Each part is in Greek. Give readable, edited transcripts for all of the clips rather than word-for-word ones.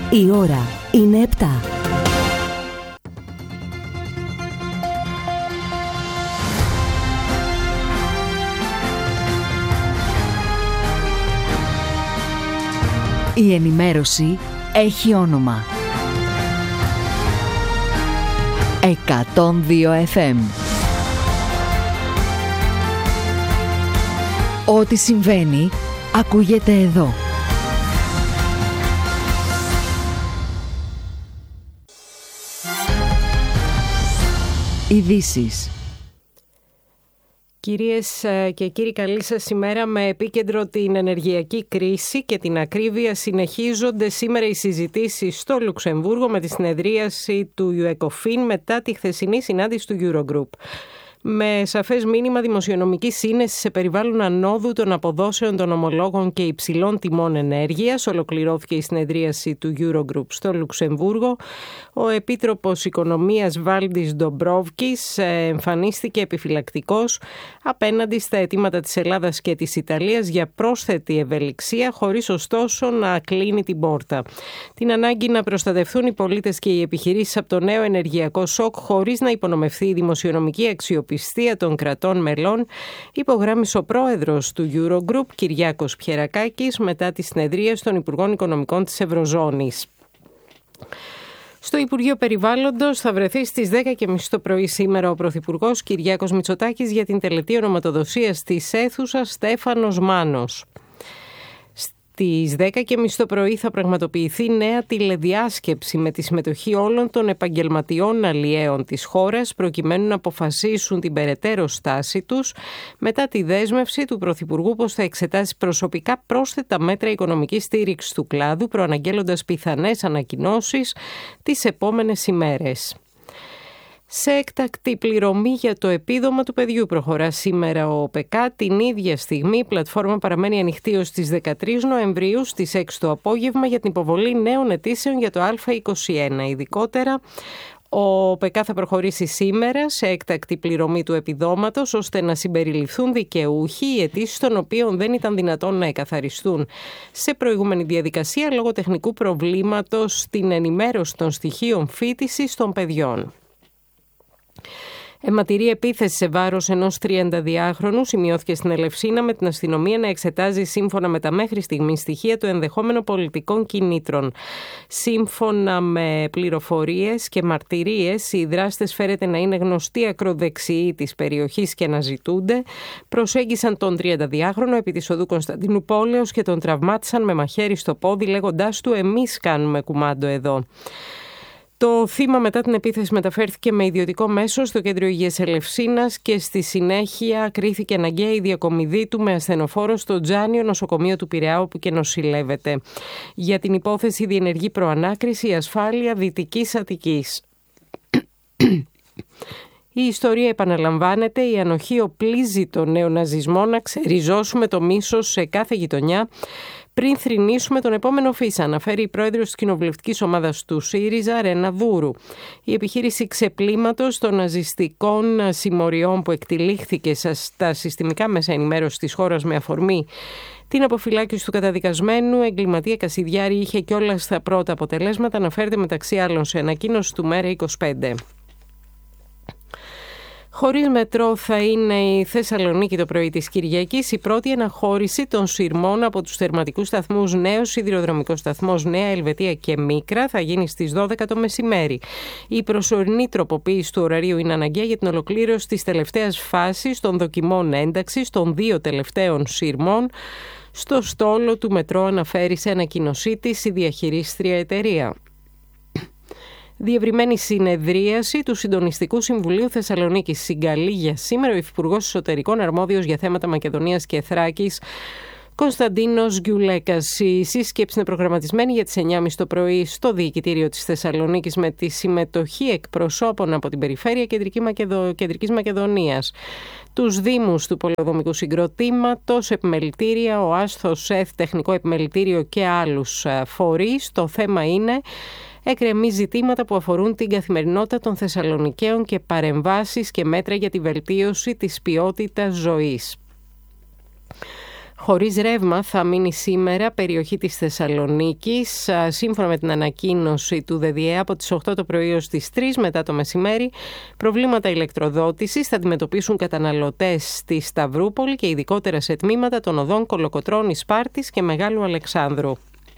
Η ώρα είναι 7. Η ενημέρωση έχει όνομα. 102 FM. Ό,τι συμβαίνει, ακούγεται εδώ. Ειδήσεις. Κυρίες και κύριοι, καλή σας ημέρα. Με επίκεντρο την ενεργειακή κρίση και την ακρίβεια, συνεχίζονται σήμερα οι συζητήσεις στο Λουξεμβούργο με τη συνεδρίαση του ECOFIN μετά τη χθεσινή συνάντηση του Eurogroup. Με σαφές μήνυμα δημοσιονομική σύνεση σε περιβάλλον ανόδου των αποδόσεων των ομολόγων και υψηλών τιμών ενέργειας, ολοκληρώθηκε η συνεδρίαση του Eurogroup στο Λουξεμβούργο. Ο Επίτροπος Οικονομίας Βάλντις Ντομπρόβσκης εμφανίστηκε επιφυλακτικός απέναντι στα αιτήματα της Ελλάδας και της Ιταλίας για πρόσθετη ευελιξία, χωρίς ωστόσο να κλείνει την πόρτα. Την ανάγκη να προστατευτούν οι πολίτες και οι επιχειρήσεις από το νέο ενεργειακό σοκ, χωρίς να υπονομευθεί η δημοσιονομική αξιοπιστία των κρατών μελών, υπογράμμισε ο πρόεδρος του Eurogroup, Κυριάκος Πιερακάκης, μετά τη συνεδρία των Υπουργών Οικονομικών της Ευρωζώνης. Στο Υπουργείο Περιβάλλοντος θα βρεθεί στις 10:30 το πρωί σήμερα ο Πρωθυπουργός Κυριάκος Μητσοτάκης για την τελετή ονοματοδοσίας της αίθουσας Στέφανος Μάνος. Στις 10:30 το πρωί θα πραγματοποιηθεί νέα τηλεδιάσκεψη με τη συμμετοχή όλων των επαγγελματιών αλλιέων της χώρας, προκειμένου να αποφασίσουν την περαιτέρω στάση τους μετά τη δέσμευση του Πρωθυπουργού πως θα εξετάσει προσωπικά πρόσθετα μέτρα οικονομικής στήριξης του κλάδου, προαναγγέλλοντας πιθανές ανακοινώσεις τις επόμενες ημέρες. Σε έκτακτη πληρωμή για το επίδομα του παιδιού προχωρά σήμερα ο ΟΠΕΚΑ. Την ίδια στιγμή η πλατφόρμα παραμένει ανοιχτή ως τις 13 Νοεμβρίου στις 6 το απόγευμα για την υποβολή νέων αιτήσεων για το Α21. Ειδικότερα, ο ΟΠΕΚΑ θα προχωρήσει σήμερα σε έκτακτη πληρωμή του επιδόματος, ώστε να συμπεριληφθούν δικαιούχοι οι αιτήσεις των οποίων δεν ήταν δυνατόν να εκαθαριστούν σε προηγούμενη διαδικασία λόγω τεχνικού προβλήματος στην ενημέρωση των στοιχείων φοιτησης των παιδιών. Αιματηρή επίθεση σε βάρος ενός 32χρονου σημειώθηκε στην Ελευσίνα, με την αστυνομία να εξετάζει σύμφωνα με τα μέχρι στιγμή στοιχεία το ενδεχόμενο πολιτικών κινήτρων. Σύμφωνα με πληροφορίες και μαρτυρίες, οι δράστες φέρεται να είναι γνωστοί ακροδεξιοί της περιοχής και αναζητούνται. Προσέγγισαν τον 32χρονο επί της οδού Κωνσταντίνου Πόλεως και τον τραυμάτισαν με μαχαίρι στο πόδι, λέγοντάς του «Εμείς κάνουμε κουμάντο εδώ». Το θύμα μετά την επίθεση μεταφέρθηκε με ιδιωτικό μέσο στο Κέντρο Υγείας Ελευσίνας και στη συνέχεια κρίθηκε αναγκαία η διακομιδή του με ασθενοφόρο στο Τζάνιο νοσοκομείο του Πειραιά, όπου και νοσηλεύεται. Για την υπόθεση διενεργεί προανάκριση η ασφάλεια Δυτικής Αττικής. Η ιστορία επαναλαμβάνεται, η ανοχή οπλίζει τον νεοναζισμό, να ξεριζώσουμε το μίσος σε κάθε γειτονιά πριν θρηνήσουμε τον επόμενο φύσα, αναφέρει η πρόεδρος της κοινοβουλευτικής ομάδας του ΣΥΡΙΖΑ, Ρένα Δούρου. Η επιχείρηση ξεπλήματος των ναζιστικών συμμοριών που εκτυλίχθηκε στα συστημικά μέσα ενημέρωσης της χώρας με αφορμή την αποφυλάκηση του καταδικασμένου εγκληματία Κασιδιάρη είχε κιόλας τα πρώτα αποτελέσματα, αναφέρεται μεταξύ άλλων σε ανακοίνωση του ΜέΡΑ25. Χωρίς μετρό θα είναι η Θεσσαλονίκη το πρωί της Κυριακής. Η πρώτη αναχώρηση των σειρμών από τους τερματικούς σταθμούς Νέος Σιδηροδρομικός Σταθμός Νέα Ελβετία και Μίκρα θα γίνει στις 12 το μεσημέρι. Η προσωρινή τροποποίηση του ωραρίου είναι αναγκαία για την ολοκλήρωση της τελευταίας φάσης των δοκιμών ένταξης των δύο τελευταίων σειρμών στο στόλο του μετρό, αναφέρει σε ανακοίνωσή της η διαχειρίστρια εταιρεία. Διευρυμένη συνεδρίαση του Συντονιστικού Συμβουλίου Θεσσαλονίκης συγκαλεί για σήμερα ο Υφυπουργός Εσωτερικών αρμόδιος για θέματα Μακεδονίας και Θράκης, Κωνσταντίνος Γκιουλέκας. Η σύσκεψη είναι προγραμματισμένη για τις 9.30 το πρωί στο Διοικητήριο της Θεσσαλονίκης με τη συμμετοχή εκπροσώπων από την Περιφέρεια Κεντρικής Μακεδονίας, τους Δήμους του Πολεοδομικού Συγκροτήματος, επιμελητήρια, ο Άσθος ΕΘ, Τεχνικό Επιμελητήριο και άλλους φορείς. Το θέμα είναι εκκρεμεί ζητήματα που αφορούν την καθημερινότητα των Θεσσαλονικαίων και παρεμβάσεις και μέτρα για τη βελτίωση της ποιότητας ζωής. Χωρίς ρεύμα θα μείνει σήμερα περιοχή της Θεσσαλονίκης. Σύμφωνα με την ανακοίνωση του ΔΔΕ, από τις 8 το πρωί ως τις 3 μετά το μεσημέρι, προβλήματα ηλεκτροδότησης θα αντιμετωπίσουν καταναλωτές στη Σταυρούπολη και ειδικότερα σε τμήματα των οδών Κολοκοτρώνης, Σπάρτης και Μεγάλου Αλεξάνδρου.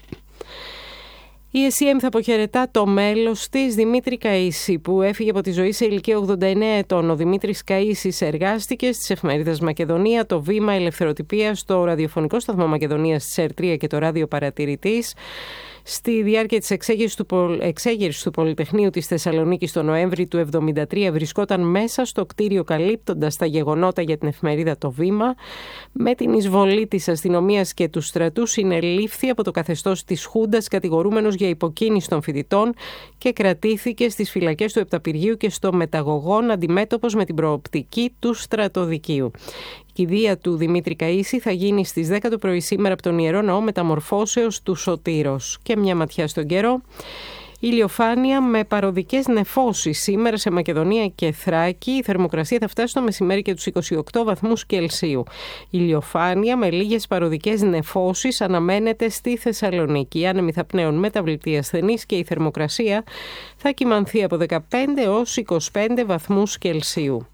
Η ΕΣΥΕΜ θα αποχαιρετά το μέλος της, Δημήτρη Καΐση, που έφυγε από τη ζωή σε ηλικία 89 ετών. Ο Δημήτρης Καΐσης εργάστηκε στις εφημερίδες Μακεδονία, το Βήμα, Ελευθεροτυπία, στο ραδιοφωνικό σταθμό Μακεδονίας της ΕΡΤ3 και το Ράδιο Παρατηρητής. Στη διάρκεια της εξέγερσης του Πολυτεχνείου της Θεσσαλονίκης το Νοέμβρη του 1973 βρισκόταν μέσα στο κτίριο καλύπτοντας τα γεγονότα για την εφημερίδα Το Βήμα. Με την εισβολή της αστυνομίας και του στρατού συνελήφθη από το καθεστώς της Χούντας κατηγορούμενος για υποκίνηση των φοιτητών και κρατήθηκε στις φυλακές του Επταπηργείου και στο Μεταγωγόν αντιμέτωπος με την προοπτική του στρατοδικείου. Η κηδεία του Δημήτρη Καΐση θα γίνει στις 10 το πρωί σήμερα από τον Ιερό Ναό Μεταμορφώσεως του Σωτήρος. Και μια ματιά στον καιρό. Ηλιοφάνεια με παροδικές νεφώσεις σήμερα σε Μακεδονία και Θράκη. Η θερμοκρασία θα φτάσει το μεσημέρι και τους 28 βαθμούς Κελσίου. Ηλιοφάνεια με λίγες παροδικές νεφώσεις αναμένεται στη Θεσσαλονίκη. Οι άνεμοι θα πνέουν μεταβλητή ασθενής και η θερμοκρασία θα κυμανθεί από 15 έως 25 βαθμούς Κελσίου.